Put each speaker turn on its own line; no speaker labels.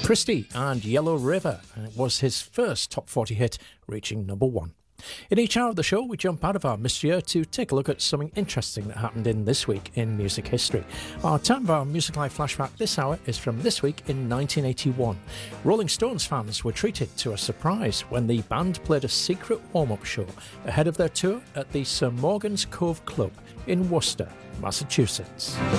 Christie and Yellow River. It was his first top 40 hit, reaching number 1. In each hour of the show, we jump out of our mystery to take a look at something interesting that happened in this week in music history. Our time of our Music Live flashback this hour is from this week in 1981. Rolling Stones fans were treated to a surprise when the band played a secret warm-up show ahead of their tour at the Sir Morgan's Cove Club in Worcester, Massachusetts.